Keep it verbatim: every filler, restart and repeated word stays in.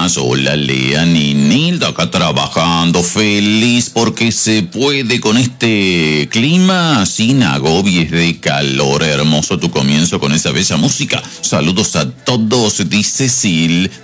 buenas. Hola, Lea, Ninilda, acá trabajando, feliz porque se puede con este clima sin agobies de calor. Hermoso tu comienzo con esa bella música. Saludos a todos, dice Sil.